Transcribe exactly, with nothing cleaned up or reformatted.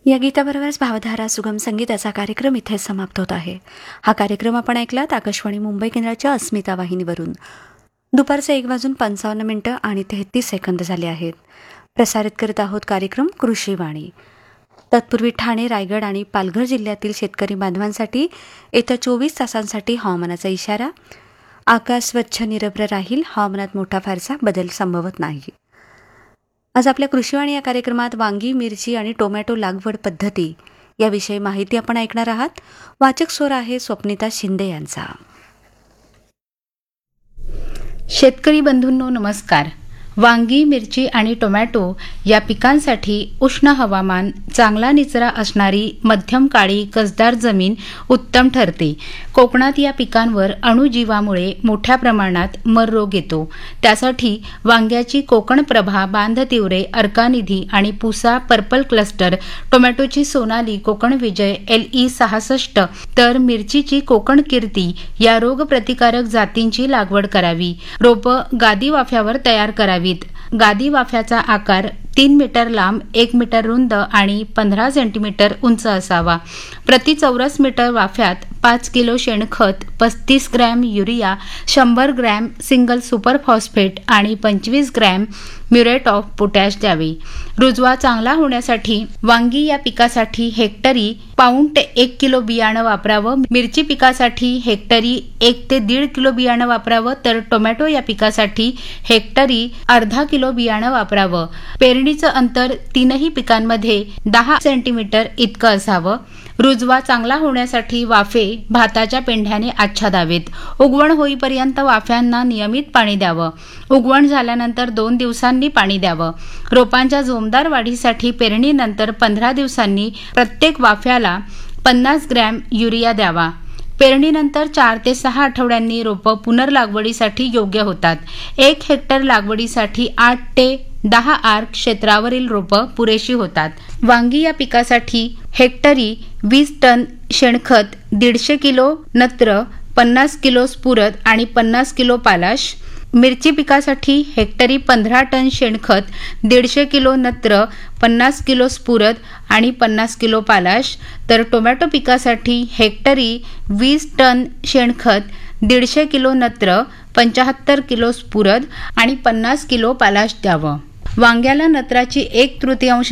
या गीताबरोबरच भावधारा सुगम संगीताचा कार्यक्रम इथे समाप्त होत आहे. हा कार्यक्रम आपण ऐकलात आकाशवाणी मुंबई केंद्राच्या अस्मिता वाहिनीवरून. दुपारचे एक वाजून पंचावन्न मिनिटं आणि तेहतीस सेकंद झाले आहेत. प्रसारित करत आहोत कार्यक्रम कृषीवाणी. तत्पूर्वी ठाणे, रायगड आणि पालघर जिल्ह्यातील शेतकरी बांधवांसाठी येत्या चोवीस तासांसाठी हवामानाचा इशारा. आकाश स्वच्छ निरभ्र राहील. हवामानात मोठा फारसा बदल संभवत नाही. आज आपल्या कृषीवाणी या कार्यक्रमात वांगी, मिरची आणि टोमॅटो लागवड पद्धती याविषयी माहिती आपण ऐकणार आहात. वाचक स्वर आहे स्वप्निता शिंदे यांचा. शेतकरी बंधूंनो नमस्कार. वांगी, मिरची आणि टोमॅटो या पिकांसाठी उष्ण हवामान, चांगला निचरा असणारी मध्यम काळी कसदार जमीन उत्तम ठरते. कोकणात या पिकांवर अणुजीवामुळे मोठ्या प्रमाणात मर रोग येतो. त्यासाठी वांग्याची कोकण प्रभा, बांधतिवरे, अर्कानिधी आणि पुसा पर्पल क्लस्टर, टोमॅटोची सोनाली, कोकण विजय, एल ई सहासष्ट तर मिरचीची कोकण कीर्ती या रोगप्रतिकारक जातींची लागवड करावी. रोपं गादी वाफ्यावर तयार करावी. गादी वाफ्याचा आकार तीन मीटर लांब, एक मीटर रुंद आणि पंधरा सेंटीमीटर उंच असावा. प्रति चौरस मीटर वाफ्यात पाच किलो शेणखत, पस्तीस ग्रॅम युरिया, शंभर ग्रॅम सिंगल सुपर फॉस्फेट आणि पंचवीस ग्रॅम म्युरेट ऑफ पोटॅश द्यावे. रुजवा चांगला होण्यासाठी वांगी या पिकासाठी हेक्टरी पाऊण ते एक किलो बियाणं वापरावं. मिरची पिकासाठी हेक्टरी एक ते दीड किलो बियाणं वापरावं. तर टोमॅटो या पिकासाठी हेक्टरी अर्धा किलो बियाणं वापरावं. पेरणीचं अंतर तीनही पिकांमध्ये दहा सेंटीमीटर इतकं असावं. रुजवा चांगला होण्यासाठी वाफे भाताच्या पेंढ्याने आच्छादावेत. उगवण होईपर्यंत वाफ्यांना नियमित पाणी द्यावं. उगवण झाल्यानंतर दोन दिवसांनी पाणी द्यावं. रोपांच्या जोमदार वाढीसाठी पेरणीनंतर पंधरा दिवसांनी प्रत्येक वाफ्याला पन्नास ग्रॅम युरिया द्यावा. पेरणीनंतर चार ते सहा आठवड्यांनी रोपं पुनर्लागवडीसाठी योग्य होतात. एक हेक्टर लागवडीसाठी आठ ते दहा आर क्षेत्रावरील रोपं पुरेशी होतात. वांगी या पिकासाठी हेक्टरी वीस टन शेणखत, दीडशे किलो नत्र, पन्नास किलो स्फुरद आणि पन्नास किलो पालाश. मिरची पिकासाठी हेक्टरी पंधरा टन शेणखत, दीडशे किलो नत्र, पन्नास किलो स्फुरद आणि पन्नास किलो पालाश. तर टोमॅटो पिकासाठी हेक्टरी वीस टन शेणखत, दीडशे किलो नत्र, पंच्याहत्तर किलो स्फुरद आणि पन्नास किलो पालाश द्यावं. वांग्याला नत्राची एक तृतीयांश